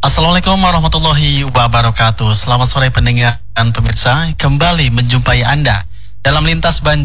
Assalamualaikum warahmatullahi wabarakatuh. Selamat sore pendengar dan pemirsa. Kembali menjumpai Anda dalam Lintas Banjar